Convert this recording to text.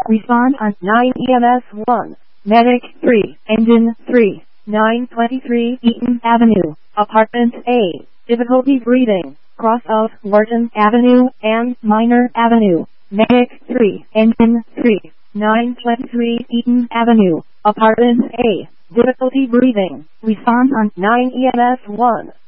Respond on 9 EMS 1. Medic 3. Engine 3. 923 Eaton Avenue, Apartment A. Difficulty breathing. Cross of Wharton Avenue and Minor Avenue. Medic 3. Engine 3. 923 Eaton Avenue, Apartment A. Difficulty breathing. Respond on 9 EMS 1.